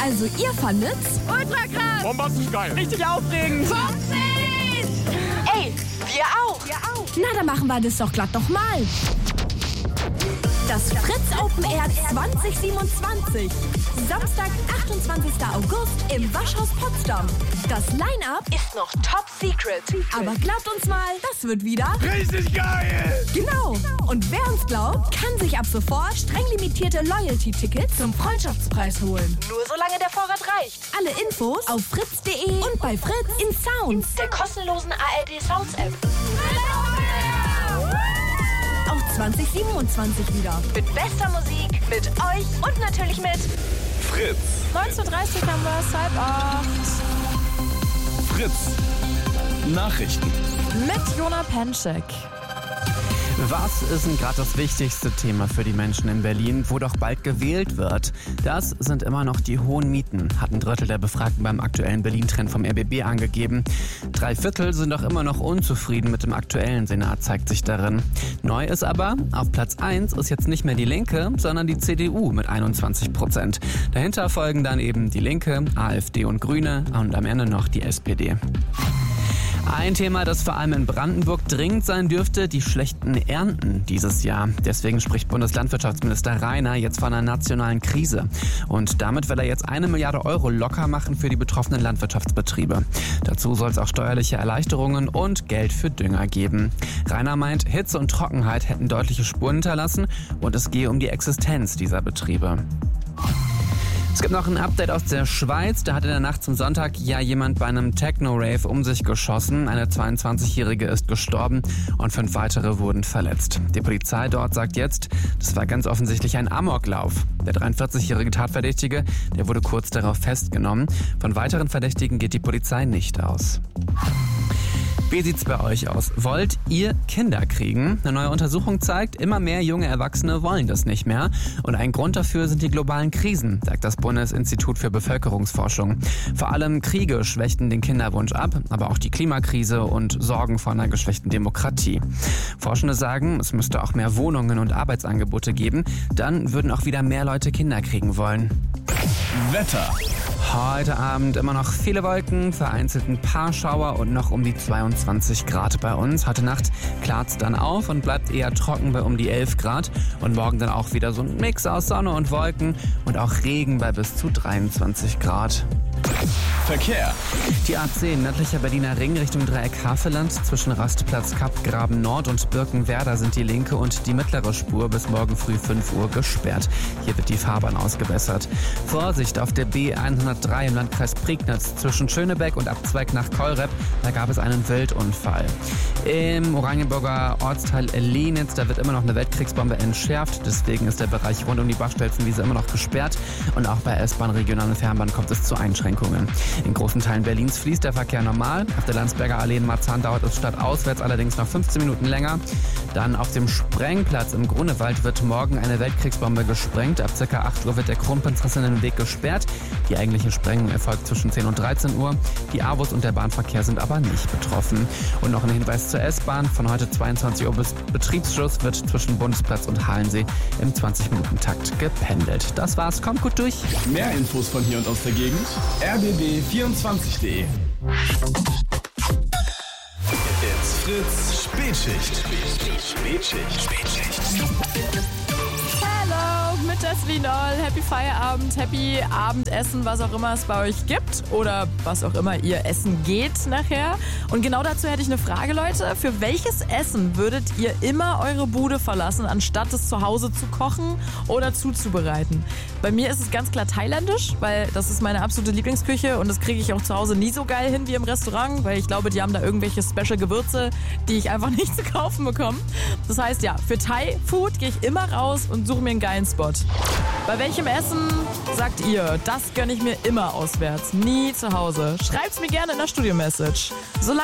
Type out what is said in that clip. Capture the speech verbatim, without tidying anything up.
Also ihr fandet's? Ultra krass! Bombastisch geil! Richtig aufregend! Fuchsig! Ey, wir auch! Wir auch! Na, dann machen wir das doch glatt nochmal. Das Fritz Open Air zwanzig siebenundzwanzig. Samstag, achtundzwanzigster August im Waschhaus Potsdam. Das Line-Up Ist noch top secret. aber glaubt uns mal, das wird wieder Richtig geil! genau. Und wer uns glaubt, kann sich ab sofort streng limitierte Loyalty-Tickets zum Freundschaftspreis holen. Nur solange der Vorrat reicht. Alle Infos auf fritz punkt de und bei Fritz in Sounds. Der kostenlosen A R D Sounds App. Auch zwanzig siebenundzwanzig wieder. Mit bester Musik, mit euch und natürlich mit Fritz. neunzehn Uhr dreißig haben wir es, halb acht. Fritz. Nachrichten. Mit Jona Penschek. Was ist denn gerade das wichtigste Thema für die Menschen in Berlin, wo doch bald gewählt wird? Das sind immer noch die hohen Mieten, hat ein Drittel der Befragten beim aktuellen Berlin-Trend vom R B B angegeben. Drei Viertel sind doch immer noch unzufrieden mit dem aktuellen Senat, zeigt sich darin. Neu ist aber, auf Platz eins ist jetzt nicht mehr die Linke, sondern die C D U mit einundzwanzig Prozent. Dahinter folgen dann eben die Linke, AfD und Grüne und am Ende noch die S P D. Ein Thema, das vor allem in Brandenburg dringend sein dürfte, die schlechten Ernten dieses Jahr. Deswegen spricht Bundeslandwirtschaftsminister Reiner jetzt von einer nationalen Krise. Und damit will er jetzt eine Milliarde Euro locker machen für die betroffenen Landwirtschaftsbetriebe. Dazu soll es auch steuerliche Erleichterungen und Geld für Dünger geben. Reiner meint, Hitze und Trockenheit hätten deutliche Spuren hinterlassen und es gehe um die Existenz dieser Betriebe. Es gibt noch ein Update aus der Schweiz. Da hat in der Nacht zum Sonntag ja jemand bei einem Techno-Rave um sich geschossen. Eine zweiundzwanzigjährige ist gestorben und fünf weitere wurden verletzt. Die Polizei dort sagt jetzt, das war ganz offensichtlich ein Amoklauf. Der dreiundvierzigjährige Tatverdächtige, der wurde kurz darauf festgenommen. Von weiteren Verdächtigen geht die Polizei nicht aus. Wie sieht's bei euch aus? Wollt ihr Kinder kriegen? Eine neue Untersuchung zeigt, immer mehr junge Erwachsene wollen das nicht mehr. Und ein Grund dafür sind die globalen Krisen, sagt das Bundesinstitut für Bevölkerungsforschung. Vor allem Kriege schwächten den Kinderwunsch ab, aber auch die Klimakrise und sorgen vor einer geschwächten Demokratie. Forschende sagen, es müsste auch mehr Wohnungen und Arbeitsangebote geben. Dann würden auch wieder mehr Leute Kinder kriegen wollen. Wetter. Heute Abend immer noch viele Wolken, vereinzelt ein paar Schauer und noch um die zweiundzwanzig Grad bei uns. Heute Nacht klart's dann auf und bleibt eher trocken bei um die elf Grad. Und morgen dann auch wieder so ein Mix aus Sonne und Wolken und auch Regen bei bis zu dreiundzwanzig Grad. Verkehr. Die A zehn, nördlicher Berliner Ring Richtung Dreieck Havelland. Zwischen Rastplatz Kappgraben Nord und Birkenwerder sind die linke und die mittlere Spur bis morgen früh fünf Uhr gesperrt. Hier wird die Fahrbahn ausgebessert. Vorsicht auf der B hundertdrei im Landkreis Prignitz zwischen Schönebeck und Abzweig nach Keurep. Da gab es einen Wildunfall. Im Oranienburger Ortsteil Lenitz, da wird immer noch eine Weltkriegsbombe entschärft. Deswegen ist der Bereich rund um die Bachstelzenwiese immer noch gesperrt. Und auch bei S-Bahn, Regional- und Fernbahn kommt es zu Einschränkungen. In großen Teilen Berlins fließt der Verkehr normal. Auf der Landsberger Allee in Marzahn dauert es stadtauswärts allerdings noch fünfzehn Minuten länger. Dann auf dem Sprengplatz im Grunewald wird morgen eine Weltkriegsbombe gesprengt. Ab ca. acht Uhr wird der Kronprinzessinnenweg gesperrt. Die eigentliche Sprengung erfolgt zwischen zehn und dreizehn Uhr. Die A B Us und der Bahnverkehr sind aber nicht betroffen. Und noch ein Hinweis zur S-Bahn. Von heute zweiundzwanzig Uhr bis Betriebsschluss wird zwischen Bundesplatz und Halensee im zwanzig-Minuten-Takt gependelt. Das war's. Kommt gut durch. Mehr Infos von hier und aus der Gegend. r b b vierundzwanzig punkt de. It's Fritz Spätschicht. Spätschicht. Spätschicht. Hallo, mit Jasmin Noll. Happy Feierabend, happy Abendessen, was auch immer es bei euch gibt oder was auch immer ihr essen geht nachher. Und genau dazu hätte ich eine Frage, Leute. Für welches Essen würdet ihr immer eure Bude verlassen, anstatt es zu Hause zu kochen oder zuzubereiten? Bei mir ist es ganz klar thailändisch, weil das ist meine absolute Lieblingsküche und das kriege ich auch zu Hause nie so geil hin wie im Restaurant, weil ich glaube, die haben da irgendwelche Special-Gewürze, die ich einfach nicht zu kaufen bekomme. Das heißt ja, für Thai-Food gehe ich immer raus und suche mir einen geilen Spot. Bei welchem Essen sagt ihr, das gönne ich mir immer auswärts, nie zu Hause? Schreibt's mir gerne in der Studio-Message. Solange